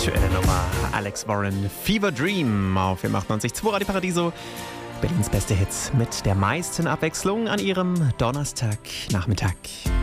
Aktuelle Nummer Alex Warren, Fever Dream auf 98.2 Radio Paradiso. Berlins beste Hits mit der meisten Abwechslung an ihrem Donnerstagnachmittag.